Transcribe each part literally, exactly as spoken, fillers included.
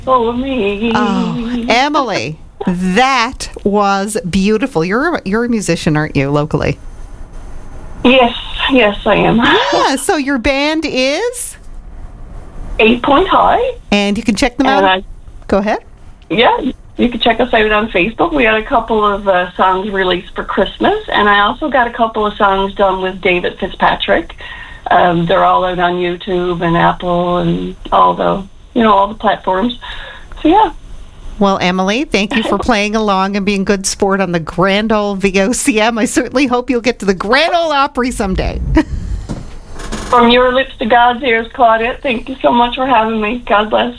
for me. Oh, Emily, that was beautiful. You're a, you're a musician, aren't you, locally? Yes, yes, I am. Yeah, so your band is? Eight Point High. And you can check them And out. I, Go ahead. yeah, you can check us out on Facebook. We got a couple of uh, songs released for Christmas, and I also got a couple of songs done with David Fitzpatrick. Um, they're all out on YouTube and Apple and all the, you know, all the platforms. So, yeah. Well, Emily, thank you for playing along and being good sport on the Grand Ole V O C M. I certainly hope you'll get to the Grand Ole Opry someday. From your lips to God's ears, Claudette, thank you so much for having me. God bless.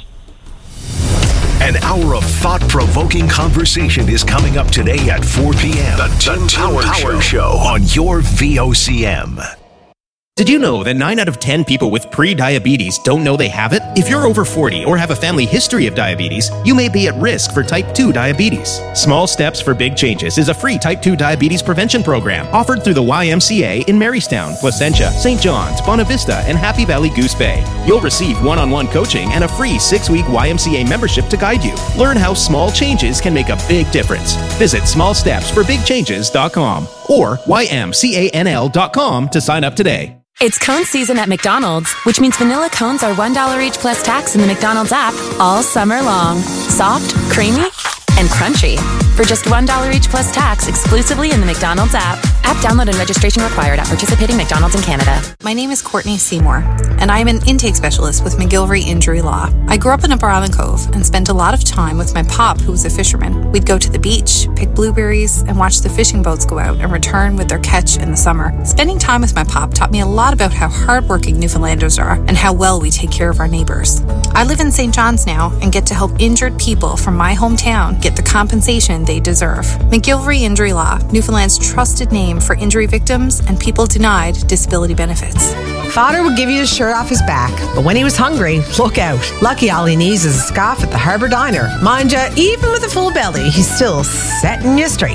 An hour of thought-provoking conversation is coming up today at four p.m. The Tim Power, Power Show. Show on your V O C M. Did you know that nine out of ten people with pre-diabetes don't know they have it? If you're over forty or have a family history of diabetes, you may be at risk for type two diabetes. Small Steps for Big Changes is a free type two diabetes prevention program offered through the Y M C A in Marystown, Placentia, Saint John's, Bonavista, and Happy Valley Goose Bay. You'll receive one-on-one coaching and a free six-week Y M C A membership to guide you. Learn how small changes can make a big difference. Visit small steps for big changes dot com or Y M C A N L dot com to sign up today. It's cone season at McDonald's, which means vanilla cones are one dollar each plus tax in the McDonald's app all summer long. Soft, creamy, and crunchy. For just one dollar each plus tax exclusively in the McDonald's app. App download and registration required at participating McDonald's in Canada. My name is Courtney Seymour, and I am an intake specialist with McGillivray Injury Law. I grew up in Upper Island Cove and spent a lot of time with my pop, who was a fisherman. We'd go to the beach, pick blueberries, and watch the fishing boats go out and return with their catch in the summer. Spending time with my pop taught me a lot about how hardworking Newfoundlanders are and how well we take care of our neighbors. I live in Saint John's now and get to help injured people from my hometown get the compensation they deserve. McGillivray Injury Law, Newfoundland's trusted name for injury victims and people denied disability benefits. Father would give you his shirt off his back, but when he was hungry, look out. Lucky all he needs is a scarf at the Harbour Diner. Mind ya, even with a full belly, he's still setting you straight.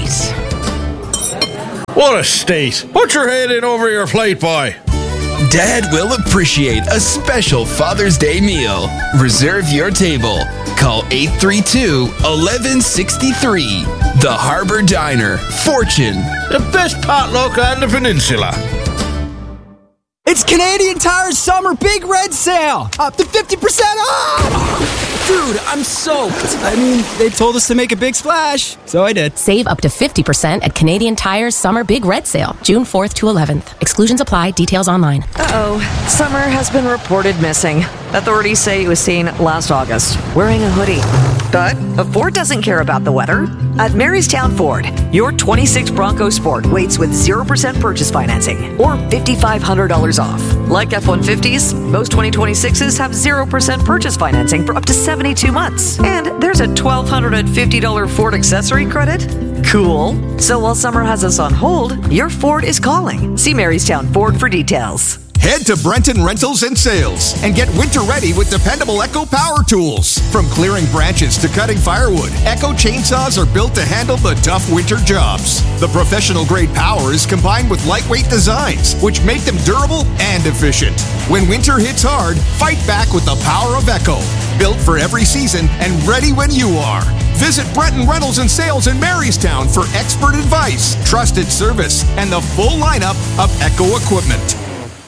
What a state. Put your head in over your plate, boy. Dad will appreciate a special Father's Day meal. Reserve your table. Call eight three two, one one six three. The Harbour Diner. Fortune. The best potluck on the peninsula. It's Canadian Tire's summer big red sale. Up to fifty percent off. Dude, I'm soaked. I mean, they told us to make a big splash, so I did. Save up to fifty percent at Canadian Tire's Summer Big Red Sale, June fourth to eleventh. Exclusions apply. Details online. Uh-oh. Summer has been reported missing. Authorities say he was seen last August, wearing a hoodie. But Ford doesn't care about the weather. At Marystown Ford, your twenty-six Bronco Sport waits with zero percent purchase financing or five thousand five hundred dollars off. Like F one fifties, most twenty twenty-sixes have zero percent purchase financing for up to seventy-two months. And there's a one thousand two hundred fifty dollars Ford accessory credit. Cool. So while summer has us on hold, your Ford is calling. See Marystown Ford for details. Head to Brenton Rentals and Sales and get winter ready with dependable Echo Power Tools. From clearing branches to cutting firewood, Echo chainsaws are built to handle the tough winter jobs. The professional grade power is combined with lightweight designs, which make them durable and efficient. When winter hits hard, fight back with the power of Echo. Built for every season and ready when you are. Visit Brenton Rentals and Sales in Marystown for expert advice, trusted service, and the full lineup of Echo equipment.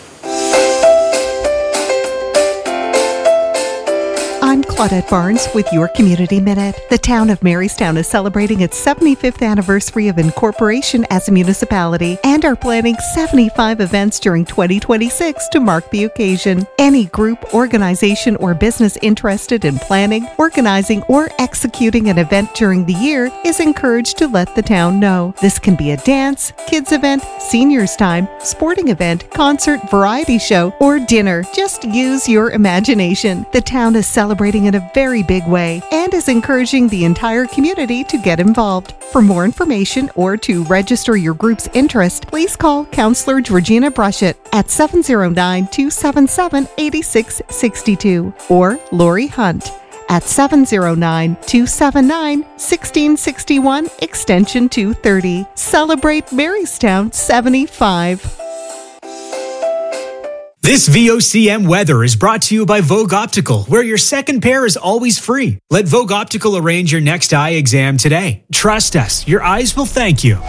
I'm Claudette Barnes with your Community Minute. The town of Marystown is celebrating its seventy-fifth anniversary of incorporation as a municipality and are planning seventy-five events during twenty twenty-six to mark the occasion. Any group, organization, or business interested in planning, organizing, or executing an event during the year is encouraged to let the town know. This can be a dance, kids event, seniors time, sporting event, concert, variety show, or dinner. Just use your imagination. The town is celebrating in a very big way and is encouraging the entire community to get involved. For more information or to register your group's interest, please call Councillor Georgina Brushett at seven oh nine, two seven seven, eight six six two or Lori Hunt at seven oh nine, two seven nine, one six six one, extension two thirty. Celebrate Marystown seventy-five. This V O C M weather is brought to you by Vogue Optical, where your second pair is always free. Let Vogue Optical arrange your next eye exam today. Trust us, your eyes will thank you.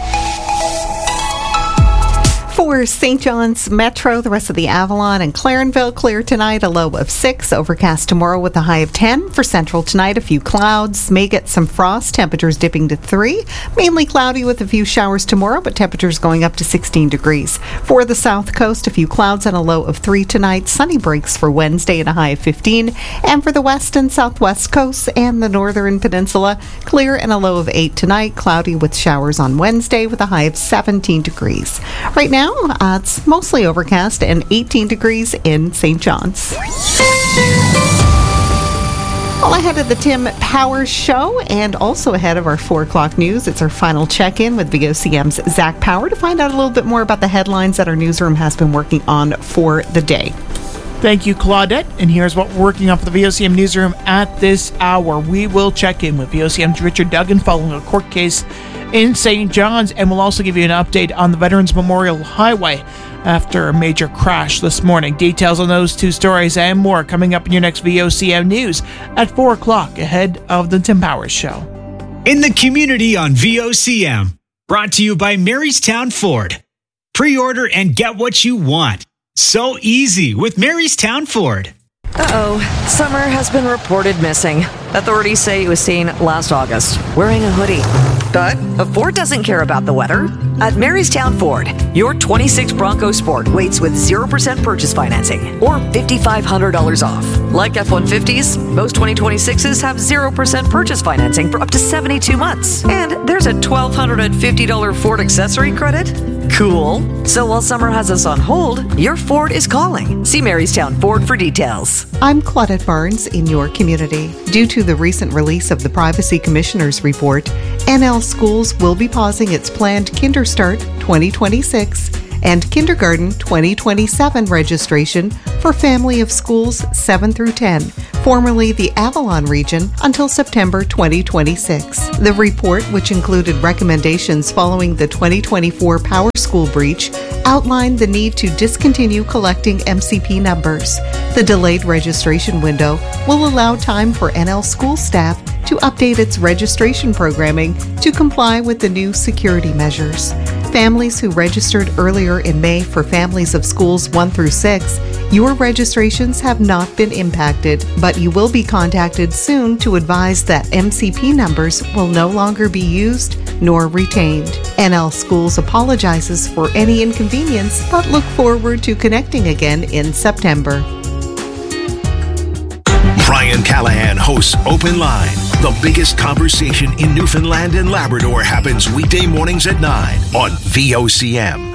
For Saint John's Metro, the rest of the Avalon and Clarenville, clear tonight, a low of six. Overcast tomorrow with a high of ten. For Central tonight, a few clouds. May get some frost. Temperatures dipping to three. Mainly cloudy with a few showers tomorrow, but temperatures going up to sixteen degrees. For the South Coast, a few clouds and a low of three tonight. Sunny breaks for Wednesday and a high of fifteen. And for the West and Southwest coasts and the Northern Peninsula, clear and a low of eight tonight. Cloudy with showers on Wednesday with a high of seventeen degrees. Right now, Uh, it's mostly overcast and eighteen degrees in Saint John's. Well, ahead of the Tim Powers Show and also ahead of our four o'clock news, it's our final check-in with V O C M's Zach Power to find out a little bit more about the headlines that our newsroom has been working on for the day. Thank you, Claudette. And here's what we're working on for the V O C M newsroom at this hour. We will check in with V O C M's Richard Duggan following a court case in Saint John's, and we'll also give you an update on the Veterans Memorial Highway after a major crash this morning. Details on those two stories and more coming up in your next V O C M News at four o'clock ahead of the Tim Powers Show. In the community on V O C M, brought to you by Marystown Ford. Pre-order and get what you want. So easy with Marystown Ford. Uh-oh. Summer has been reported missing. Authorities say he was seen last August wearing a hoodie. But Ford doesn't care about the weather. At Marystown Ford, your twenty-six Bronco Sport waits with zero percent purchase financing or five thousand five hundred dollars off. Like F one fifties, most twenty twenty-sixes have zero percent purchase financing for up to seventy-two months. And there's a one thousand two hundred fifty dollars Ford accessory credit. Cool. So while summer has us on hold, your Ford is calling. See Marystown Ford for details. I'm Claudette Barnes in your community. Due to the recent release of the Privacy Commissioner's report, N L Schools will be pausing its planned KinderStart twenty twenty-six and Kindergarten twenty twenty-seven registration for Family of Schools seven through ten, formerly the Avalon region, until September twenty twenty-six. The report, which included recommendations following the twenty twenty-four Power School breach, outlined the need to discontinue collecting M C P numbers. The delayed registration window will allow time for N L school staff to update its registration programming to comply with the new security measures. Families who registered earlier in May for Families of Schools one through six, your registrations have not been impacted, but you will be contacted soon to advise that M C P numbers will no longer be used nor retained. N L Schools apologizes for any inconvenience, but look forward to connecting again in September. Brian Callahan hosts Open Line. The biggest conversation in Newfoundland and Labrador happens weekday mornings at nine on V O C M.